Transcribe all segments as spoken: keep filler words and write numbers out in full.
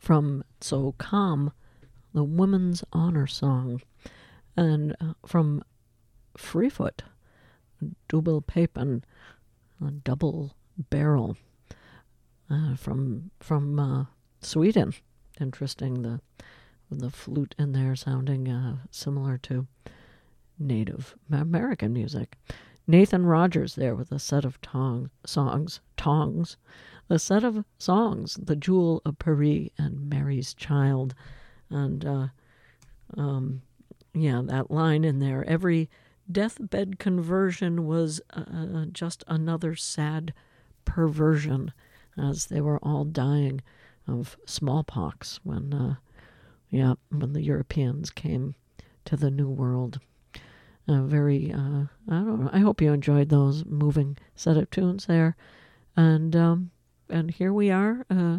from So Calm, the Women's Honor Song, and uh, from Freefoot, Double Papen, a double barrel, uh, from from uh, Sweden. Interesting, the the flute in there sounding uh, similar to Native American music. Nathan Rogers there with a set of tong, songs, tongs, a set of songs, The Jewel of Paris and Mary's Child. And, uh, um, yeah, that line in there, every deathbed conversion was uh, just another sad perversion, as they were all dying of smallpox when, uh, yeah, when the Europeans came to the New World. A very, uh, I don't know, I hope you enjoyed those moving set of tunes there. And um, and here we are, uh,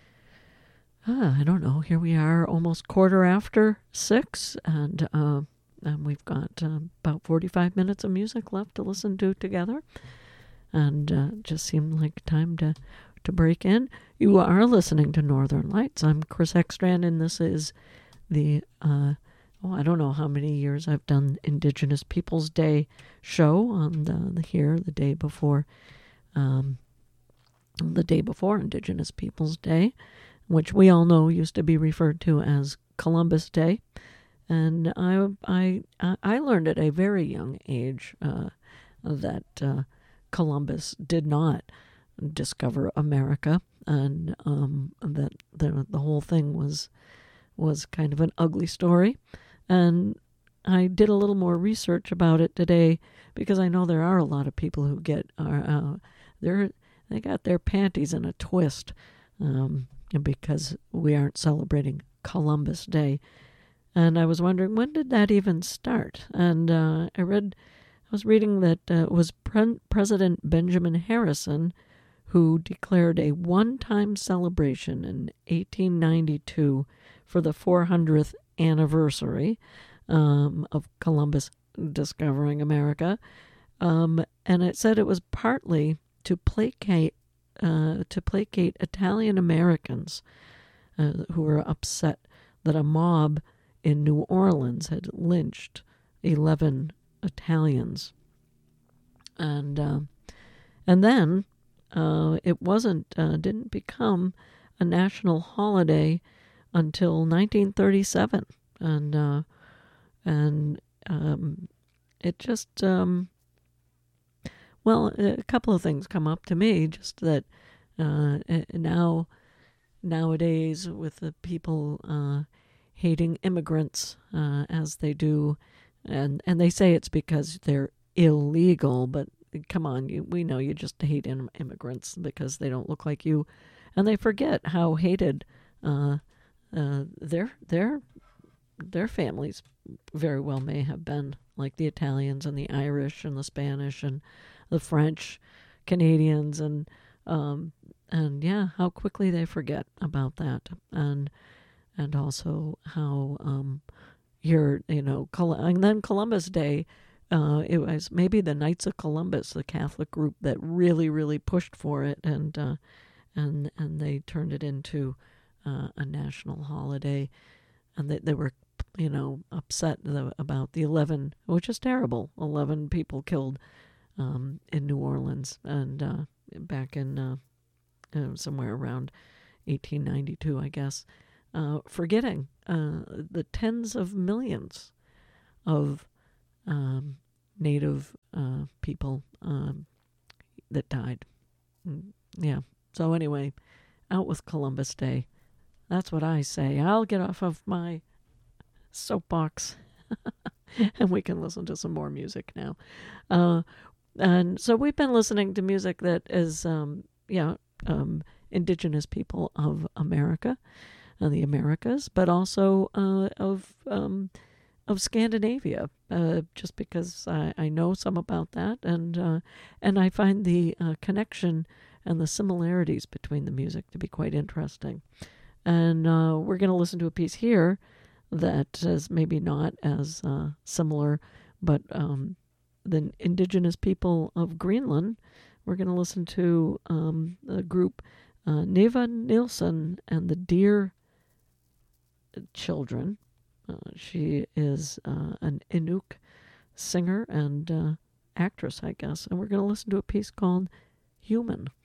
uh, I don't know, here we are almost quarter after six, and, uh, and we've got uh, about forty-five minutes of music left to listen to together. And uh, it just seemed like time to, to break in. You are listening to Northern Lights. I'm Chris Ekstrand, and this is the... Uh, Oh, I don't know how many years I've done Indigenous Peoples Day show on the, the here the day before, um, the day before Indigenous Peoples Day, which we all know used to be referred to as Columbus Day, and I I I learned at a very young age uh, that uh, Columbus did not discover America, and um, that the the whole thing was was kind of an ugly story. And I did a little more research about it today because I know there are a lot of people who get are uh, they're they got their panties in a twist um, because we aren't celebrating Columbus Day. And I was wondering, when did that even start? And uh, I read, I was reading that uh, it was Pre- President Benjamin Harrison who declared a one-time celebration in eighteen ninety-two for the four hundredth anniversary um, of Columbus discovering America, um, and it said it was partly to placate uh, to placate Italian Americans uh, who were upset that a mob in New Orleans had lynched eleven Italians, and uh, and then uh, it wasn't uh, didn't become a national holiday until nineteen thirty-seven, and uh, and um, it just um, well, a couple of things come up to me. Just that uh, now nowadays, with the people uh, hating immigrants uh, as they do, and and they say it's because they're illegal, but come on, you, we know you just hate im- immigrants because they don't look like you, and they forget how hated. Uh, Uh, their their their families very well may have been, like the Italians and the Irish and the Spanish and the French, Canadians, and um, and yeah, how quickly they forget about that, and and also how um, you're you know, Col- and then Columbus Day. Uh, it was maybe the Knights of Columbus, the Catholic group that really really pushed for it, and uh, and and they turned it into Uh, a national holiday, and they, they were, you know, upset the, about the eleven, which is terrible, eleven people killed um, in New Orleans, and uh, back in uh, uh, somewhere around eighteen ninety-two, I guess, uh, forgetting uh, the tens of millions of um, Native uh, people um, that died. Yeah, so anyway, out with Columbus Day. That's what I say. I'll get off of my soapbox and we can listen to some more music now. Uh, and so we've been listening to music that is, um, yeah, um, indigenous people of America and the Americas, but also uh, of um, of Scandinavia, uh, just because I, I know some about that, and uh, and I find the uh, connection and the similarities between the music to be quite interesting. And uh, we're going to listen to a piece here that is maybe not as uh, similar, but um, the indigenous people of Greenland. We're going to listen to um, the group uh, Neva Nilsson and the Deer children. Uh, she is uh, an Inuk singer and uh, actress, I guess. And we're going to listen to a piece called Human.